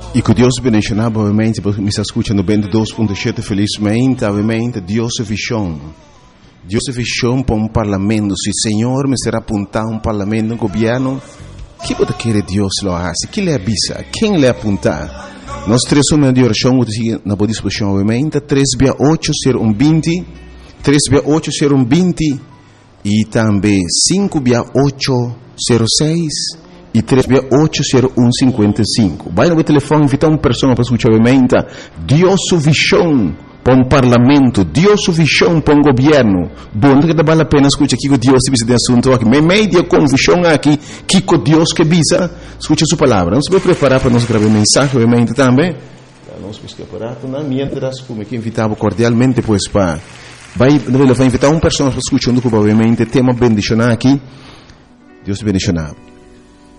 E que Deus bendiga, obviamente, porque me está escutando 22.7 felizmente, obviamente, Deus é visão. Deus é visão para parlamento. Se o Senhor me será apontar parlamento, governo, que pode querer Deus lo hace? Que lhe avisa? Quem lhe apontar? Nós três somos de oração, na boa disposição, obviamente, 3680120, 3680120 e também 56806 e 3680155. Vai no telefone, invitar uma pessoa para escutar, obviamente, Deus é visão para um parlamento, Deus é visão para um governo. Bom, que vale a pena escutar aqui que Deus se visa assunto aqui. Me media com visão aqui, que Deus que visa, escuta sua palavra. Nós vamos preparar para nós gravar mensagem, obviamente, também. Nós vamos preparar, mientras, como que invitava cordialmente, pois, para... Vai invitar uma pessoa para escutar, obviamente, tema bendicionar aqui. Deus te bendicionar.